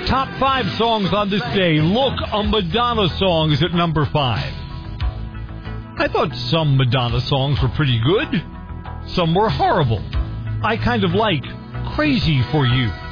Top 5 songs on this day. Look, a Madonna song is at number 5. I thought some Madonna songs were pretty good. Some were horrible. I kind of like Crazy for You.